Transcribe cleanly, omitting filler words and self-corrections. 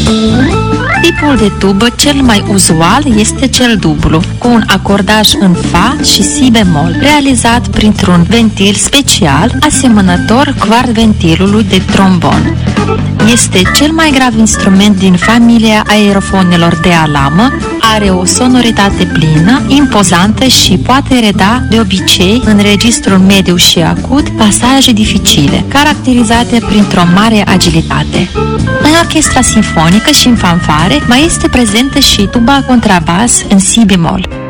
Tipul de tubă cel mai uzual este cel dublu, cu un acordaj în fa și si bemol, realizat printr-un ventil special asemănător ventilului de trombon. Este cel mai grav instrument din familia aerofonelor de alamă, are o sonoritate plină, impozantă și poate reda de obicei în registrul mediu și acut pasaje dificile, caracterizate printr-o mare agilitate. În orchestra simfonică și în fanfare mai este prezentă și tuba contrabas în si bemol.